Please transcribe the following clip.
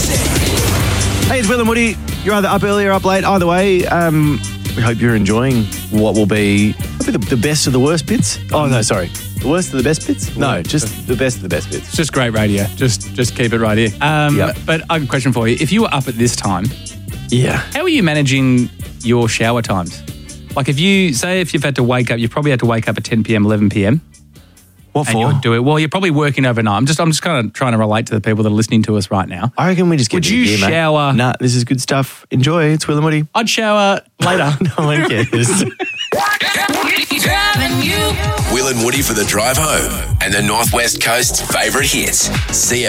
Hey, it's Will and Woody. You're either up early or up late. Either way, we hope you're enjoying what will be the best of the worst bits. Oh, no, sorry. The worst of the best bits? No, just the best of the best bits. It's just great radio. Just keep it right here. Yep. But I have a question for you. If you were up at this time, Yeah. how are you managing your shower times? Like if you've had to wake up, you've probably had to wake up at 10 p.m, 11 p.m. What And for? you'll do it. Well, you're probably working overnight. I'm just kind of trying to relate to the people that are listening to us right now. I reckon we just get Would to the you gear, mate. shower? Nah, this is good stuff. Enjoy. It's Will and Woody. I'd shower later. No one cares. Will and Woody for the drive home and the Northwest Coast's favourite hits. CF